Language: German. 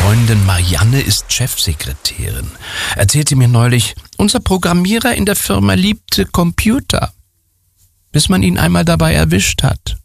Freundin Marianne ist Chefsekretärin. Erzählte mir neulich, unser Programmierer in der Firma liebte Computer, bis man ihn einmal dabei erwischt hat.